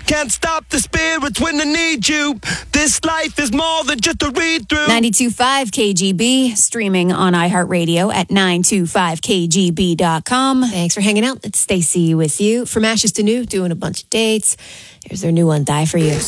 can't stop the spirits when they need you. This life is more than just a read-through. 92.5 KGB, streaming on iHeartRadio at 925kgb.com. Thanks for hanging out. It's Stacey with you. From Ashes to New, doing a bunch of dates. Here's their new one, Die For You.